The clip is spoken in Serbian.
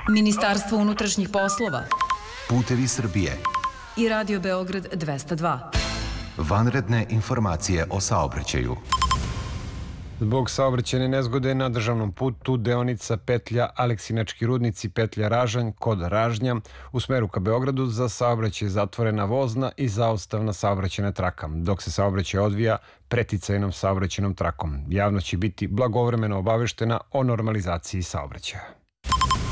Ministarstvo unutrašnjih poslova, Putevi Srbije i Radio Beograd 202. Vanredne informacije o saobraćaju. Zbog saobraćajne nezgode na državnom putu deonica petlja Aleksinački rudnici, petlja Ražanj kod Ražnja u smeru ka Beogradu za saobraćaj zatvorena vozna i zaustavna saobraćajna traka, dok se saobraćaj odvija preticajnom saobraćajnom trakom. Javnost će biti blagovremeno obaveštena o normalizaciji saobraćaja.